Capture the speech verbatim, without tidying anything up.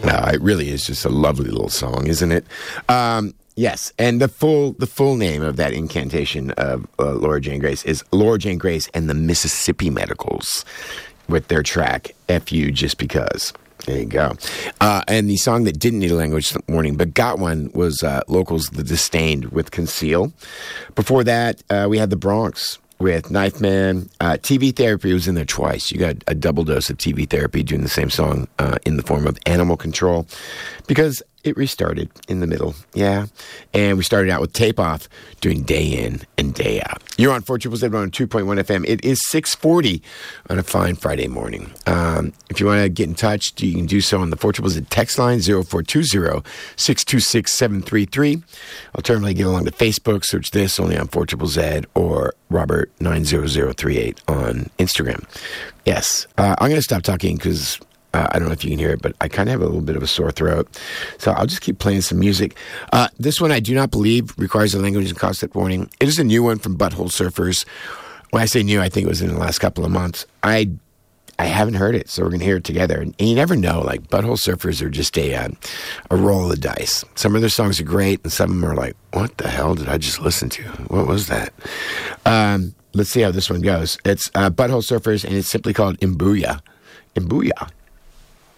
Uh, it really is just a lovely little song, isn't it? Um, yes, and the full the full name of that incantation of uh, Laura Jane Grace is Laura Jane Grace and the Mississippi Medicals with their track F U Just Because. There you go. Uh, and the song that didn't need a language warning but got one was uh, Locals' The Disdained with Conceal. Before that, uh, we had The Bronx with Knife Man. Uh, T V Therapy was in there twice. You got a double dose of T V Therapy doing the same song uh, in the form of Animal Control because it restarted in the middle. Yeah. And we started out with Tape Off doing Day In and Day Out. You're on four triple seven on two point one F M. It is six forty on a fine Friday morning. Um, if you want to get in touch, you can do so on the four triple Z text line zero four two zero, six two six, seven three three. Alternatively, get along to Facebook, search this only on four triple Z or Robert nine zero zero three eight on Instagram. Yes. Uh, I'm going to stop talking because Uh, I don't know if you can hear it, but I kind of have a little bit of a sore throat. So I'll just keep playing some music. Uh, this one I do not believe requires a language and concept warning. It is a new one from Butthole Surfers. When I say new, I think it was in the last couple of months. I I haven't heard it, so we're going to hear it together. And, and you never know. Like, Butthole Surfers are just a, uh, a roll of the dice. Some of their songs are great, and some of them are like, what the hell did I just listen to? What was that? Um, let's see how this one goes. It's uh, Butthole Surfers, and it's simply called Imbuya. Imbuya.